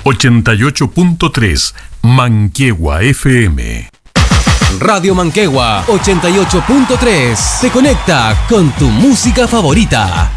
88.3 Manquehue FM. Radio Manquehue 88.3 te conecta con tu música favorita.